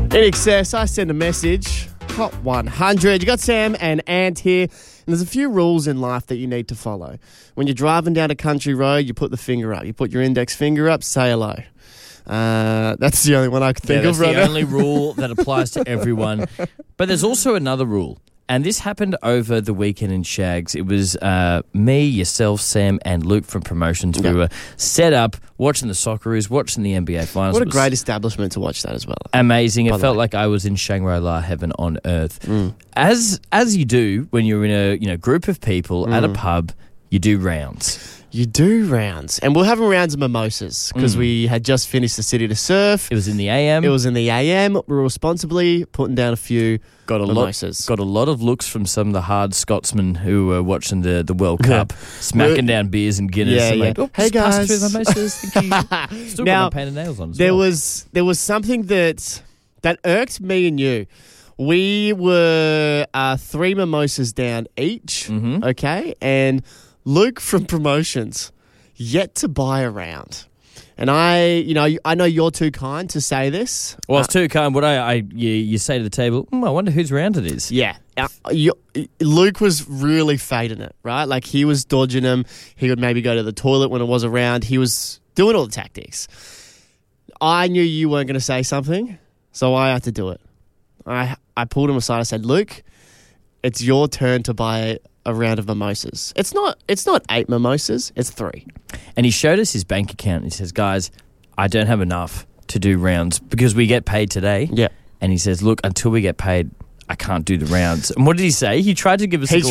In excess, I send a message. Hot 100. You got Sam and Ant here. And there's a few rules in life that you need to follow. When you're driving down a country road, you put the finger up. You put your index finger up, say hello. That's the only one I can think of right now. That's the only rule that applies to everyone. But there's also another rule. And this happened over the weekend in Shags. It was me, yourself, Sam, and Luke from Promotions. We were set up watching the Socceroos, watching the NBA Finals. What a great establishment to watch that as well. Amazing. It felt like I was in Shangri-La heaven on earth. As you do when you're in a group of people at a pub, you do rounds. You do rounds. And we're having rounds of mimosas because we had just finished the City to Surf. It was in the AM. We were responsibly putting down a few mimosas. Got a lot of looks from some of the hard Scotsmen who were watching the World Cup, smacking down beers and Guinness. Yeah. Like, hey guys. Pass through mimosas. Thank you. Still got my painted nails on as there well. There was something that irked me and you. We were 3 mimosas down each, okay? And Luke from Promotions yet to buy a round. And I know you're too kind to say this. Well, it's too kind. What you say to the table, I wonder whose round it is. Yeah. Luke was really fading it, right? Like he was dodging them. He would maybe go to the toilet when it was around. He was doing all the tactics. I knew you weren't going to say something, so I had to do it. I pulled him aside. I said, Luke, it's your turn to buy a round of mimosas. It's not 8 mimosas, it's 3. And he showed us his bank account. He says, guys, I don't have enough to do rounds because we get paid today. Yeah. And he says, look, until we get paid, I can't do the rounds. And what did he say? He tried to give us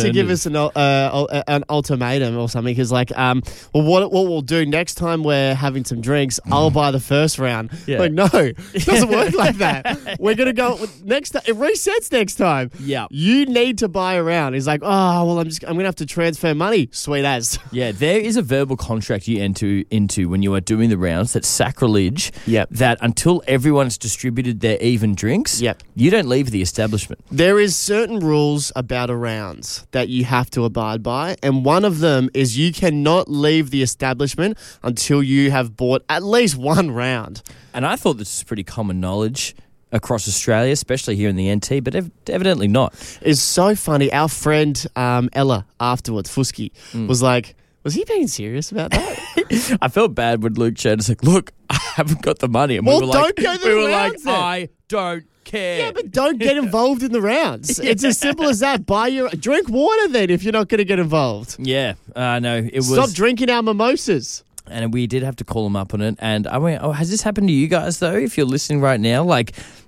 an ultimatum or something. He's like, well, what we'll do next time we're having some drinks, I'll buy the first round. Yeah. Like, no, it doesn't work like that. We're going to go next time. It resets next time. Yeah. You need to buy a round. He's like, oh, well, I'm going to have to transfer money. Sweet as. Yeah, there is a verbal contract you enter into when you are doing the rounds that's sacrilege. Yep. That until everyone's distributed their even drinks, you don't leave the establishment. There is certain rules about a rounds that you have to abide by, and one of them is you cannot leave the establishment until you have bought at least one round. And I thought this is pretty common knowledge across Australia, especially here in the NT, but evidently not. It's so funny. Our friend Ella afterwards, Fusky, was like, was he being serious about that? I felt bad when Luke showed us, like, look, I haven't got the money. And well, we were don't go to the rounds then. I don't care. Yeah, but don't get involved in the rounds. It's as simple as that. Drink water then if you're not going to get involved. Yeah, no, Stop drinking our mimosas. And we did have to call him up on it. And I went, has this happened to you guys though? If you're listening right now, like,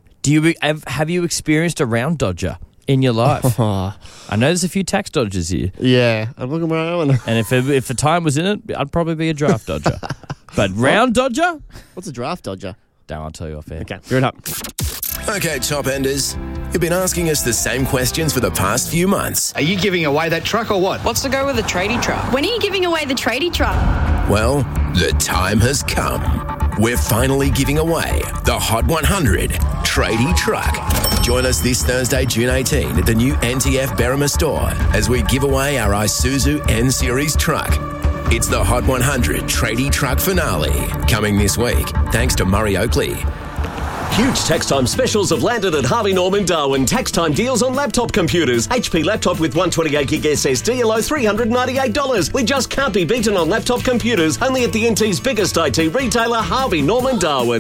have you experienced a round dodger in your life? I know there's a few tax dodgers here. Yeah, I'm looking around. And if the time was in it, I'd probably be a draft dodger. But round dodger? What's a draft dodger? Don't, I'll tell you off air. Okay, fair enough. Okay, top enders. You've been asking us the same questions for the past few months. Are you giving away that truck or what? What's to go with the tradie truck? When are you giving away the tradie truck? Well, the time has come. We're finally giving away the Hot 100 Tradie Truck. Join us this Thursday, June 18 at the new NTF Berrima store as we give away our Isuzu N-Series truck. It's the Hot 100 Tradie Truck Finale, coming this week, thanks to Murray Oakley. Huge tax time specials have landed at Harvey Norman Darwin. Tax time deals on laptop computers. HP laptop with 128gig SSD, a low $398. We just can't be beaten on laptop computers. Only at the NT's biggest IT retailer, Harvey Norman Darwin.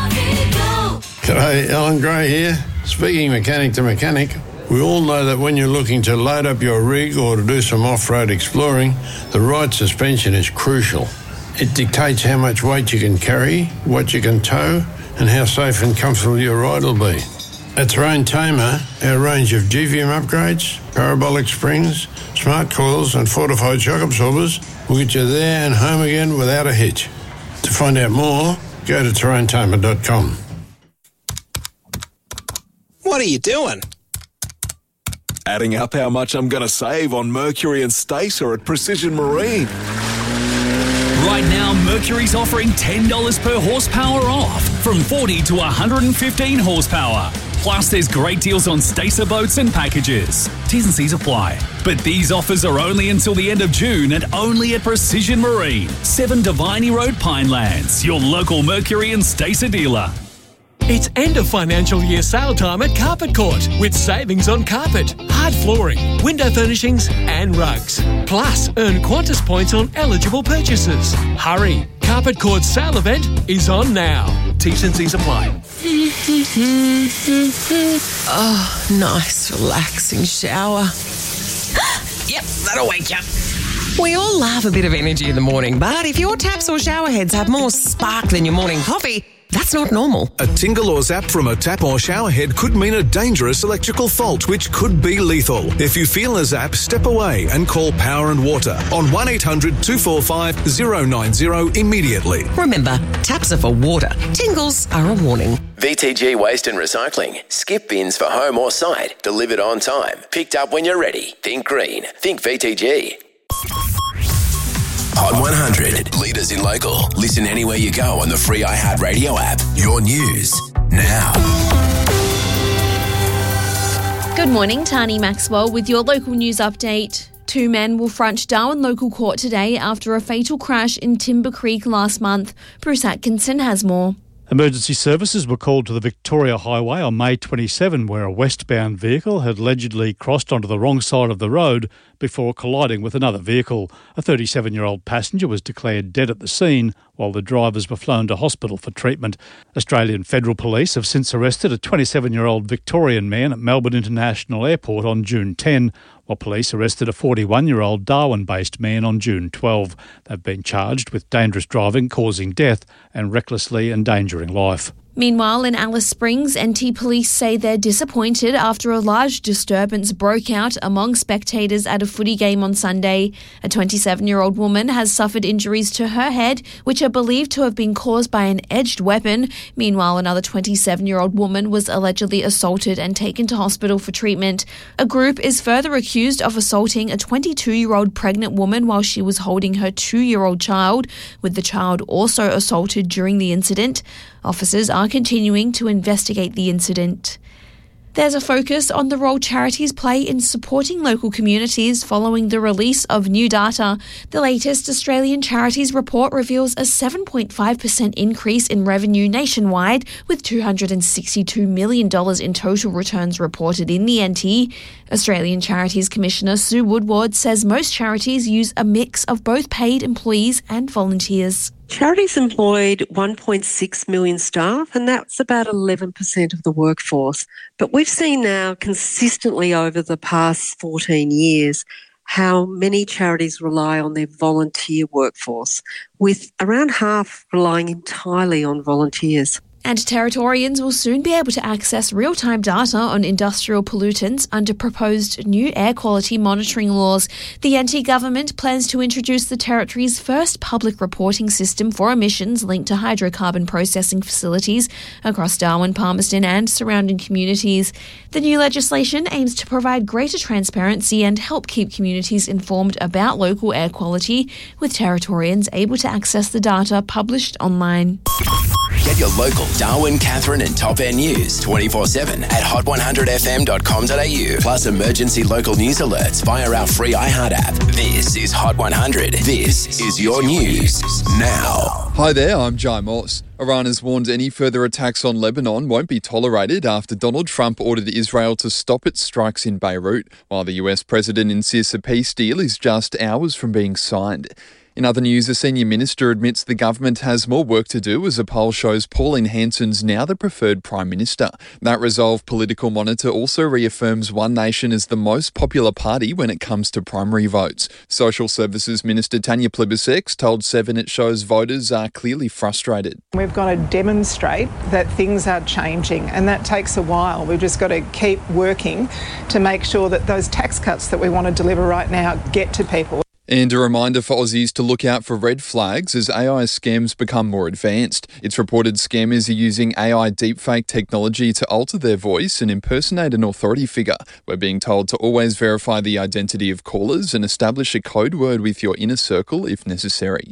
G'day, Alan Gray here. Speaking mechanic to mechanic, we all know that when you're looking to load up your rig or to do some off-road exploring, the right suspension is crucial. It dictates how much weight you can carry, what you can tow, and how safe and comfortable your ride will be. At Terrain Tamer, our range of GVM upgrades, parabolic springs, smart coils and fortified shock absorbers will get you there and home again without a hitch. To find out more, go to terraintamer.com. What are you doing? Adding up how much I'm going to save on Mercury and Stacer at Precision Marine. Right now, Mercury's offering $10 per horsepower off, from 40 to 115 horsepower. Plus, there's great deals on Stacer boats and packages. T's and C's apply. But these offers are only until the end of June and only at Precision Marine, 7 Diviney Road, Pinelands, your local Mercury and Stacer dealer. It's end of financial year sale time at Carpet Court with savings on carpet, hard flooring, window furnishings and rugs. Plus, earn Qantas points on eligible purchases. Hurry! Carpet Court's sale event is on now. T's and C's apply. Oh, nice relaxing shower. Yep, that'll wake you up. We all love a bit of energy in the morning, but if your taps or shower heads have more spark than your morning coffee, that's not normal. A tingle or zap from a tap or shower head could mean a dangerous electrical fault, which could be lethal. If you feel a zap, step away and call Power and Water on 1800 245 090 immediately. Remember, taps are for water. Tingles are a warning. VTG Waste and Recycling. Skip bins for home or site. Delivered on time. Picked up when you're ready. Think green. Think VTG. Hot 100. Leaders in local. Listen anywhere you go on the free iHeartRadio app. Your news now. Good morning, Tani Maxwell with your local news update. 2 men will front Darwin local court today after a fatal crash in Timber Creek last month. Bruce Atkinson has more. Emergency services were called to the Victoria Highway on May 27, where a westbound vehicle had allegedly crossed onto the wrong side of the road before colliding with another vehicle. A 37-year-old passenger was declared dead at the scene, while the drivers were flown to hospital for treatment. Australian Federal Police have since arrested a 27-year-old Victorian man at Melbourne International Airport on June 10, while police arrested a 41-year-old Darwin-based man on June 12. They've been charged with dangerous driving, causing death, and recklessly endangering life. Meanwhile, in Alice Springs, NT Police say they're disappointed after a large disturbance broke out among spectators at a footy game on Sunday. A 27-year-old woman has suffered injuries to her head, which are believed to have been caused by an edged weapon. Meanwhile, another 27-year-old woman was allegedly assaulted and taken to hospital for treatment. A group is further accused of assaulting a 22-year-old pregnant woman while she was holding her 2-year-old child, with the child also assaulted during the incident. Officers are continuing to investigate the incident. There's a focus on the role charities play in supporting local communities following the release of new data. The latest Australian Charities report reveals a 7.5% increase in revenue nationwide, with $262 million in total returns reported in the NT. Australian Charities Commissioner Sue Woodward says most charities use a mix of both paid employees and volunteers. Charities employed 1.6 million staff, and that's about 11% of the workforce. But we've seen now consistently over the past 14 years how many charities rely on their volunteer workforce, with around half relying entirely on volunteers. And Territorians will soon be able to access real-time data on industrial pollutants under proposed new air quality monitoring laws. The NT government plans to introduce the Territory's first public reporting system for emissions linked to hydrocarbon processing facilities across Darwin, Palmerston and surrounding communities. The new legislation aims to provide greater transparency and help keep communities informed about local air quality, with Territorians able to access the data published online. Get your local Darwin, Catherine and Top Air news 24/7 at hot100fm.com.au. Plus emergency local news alerts via our free iHeart app. This is Hot 100. This is your news now. Hi there, I'm Jai Moss. Iran has warned any further attacks on Lebanon won't be tolerated after Donald Trump ordered Israel to stop its strikes in Beirut, while the US president insists a peace deal is just hours from being signed. In other news, a senior minister admits the government has more work to do as a poll shows Pauline Hanson's now the preferred Prime Minister. That Resolve political monitor also reaffirms One Nation as the most popular party when it comes to primary votes. Social Services Minister Tanya Plibersek told Seven it shows voters are clearly frustrated. We've got to demonstrate that things are changing, and that takes a while. We've just got to keep working to make sure that those tax cuts that we want to deliver right now get to people. And a reminder for Aussies to look out for red flags as AI scams become more advanced. It's reported scammers are using AI deepfake technology to alter their voice and impersonate an authority figure. We're being told to always verify the identity of callers and establish a code word with your inner circle if necessary.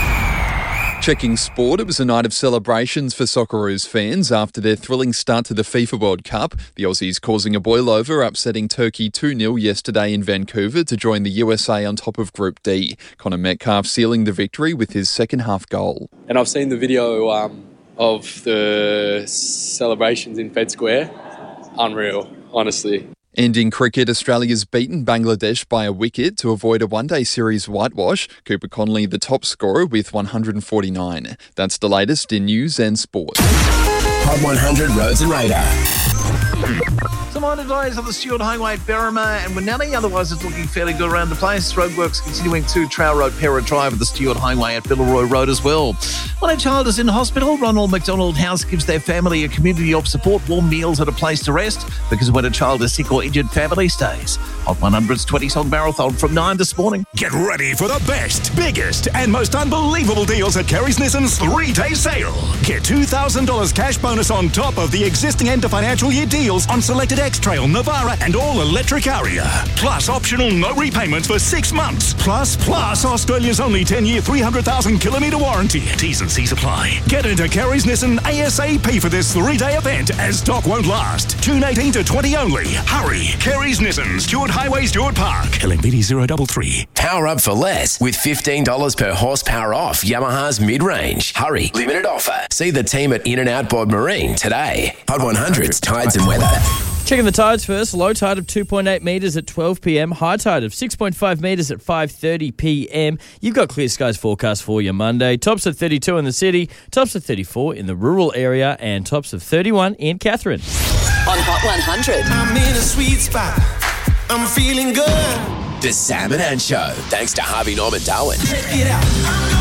Checking sport, it was a night of celebrations for Socceroos fans after their thrilling start to the FIFA World Cup. The Aussies causing a boil-over, upsetting Turkey 2-0 yesterday in Vancouver to join the USA on top of Group D. Connor Metcalf sealing the victory with his second-half goal. And I've seen the video of the celebrations in Fed Square. Unreal, honestly. And in cricket, Australia's beaten Bangladesh by a wicket to avoid a one-day series whitewash. Cooper Connolly, the top scorer, with 149. That's the latest in news and sport. Hot 100 Roads and Radar. Some minor delays on the Stewart Highway at Berrima and Winnelly. Otherwise, it's looking fairly good around the place. Roadworks continuing to Trail Road, Pera Drive, and the Stewart Highway at Villaroy Road as well. When a child is in hospital, Ronald McDonald House gives their family a community of support, warm meals, and a place to rest. Because when a child is sick or injured, family stays. Hot 100's 20-song marathon from 9 this morning. Get ready for the best, biggest, and most unbelievable deals at Kerry's Nissan's 3-day sale. Get $2,000 cash bonus on top of the existing end of financial year deals on selected X-Trail, Navara, and all-electric Aria. Plus optional no repayments for 6 months. Plus Australia's only 10-year, 300,000-kilometre warranty. T's and C's apply. Get into Kerry's Nissan ASAP for this 3-day event as stock won't last. June 18 to 20 only. Hurry. Kerry's Nissan, Stewart Highway, Stewart Park. LMPD 033. Power up for less with $15 per horsepower off Yamaha's mid-range. Hurry. Limited offer. See the team at In-N-Out Board Marine today. Hot 100's Tides and Weather. Checking the tides first. Low tide of 2.8 metres at 12 p.m. High tide of 6.5 metres at 5:30 p.m. You've got clear skies forecast for you Monday. Tops of 32 in the city, tops of 34 in the rural area, and tops of 31 in Catherine. On Hot 100. I'm in a sweet spot. I'm feeling good. The Sam and Ann Show. Thanks to Harvey Norman Darwin. Check it out.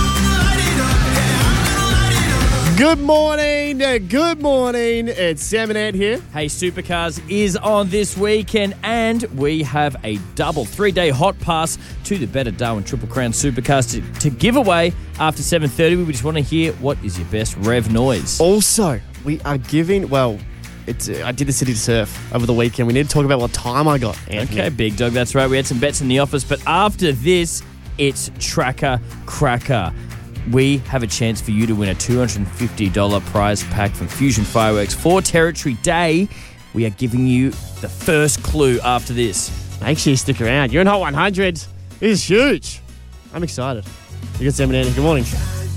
Good morning. Good morning. It's Sam and Ant here. Hey, Supercars is on this weekend, and we have a double 3-day hot pass to the Better Darwin Triple Crown Supercars to give away after 7:30. We just want to hear what is your best rev noise. Also, we are giving, I did the City to Surf over the weekend. We need to talk about what time I got, Anthony. Okay, big dog, that's right. We had some bets in the office, but after this, it's Tracker Cracker. We have a chance for you to win a $250 prize pack from Fusion Fireworks for Territory Day. We are giving you the first clue after this. Make sure you stick around. You're in Hot 100. This is huge. I'm excited. You got Sam and Andy. Good morning.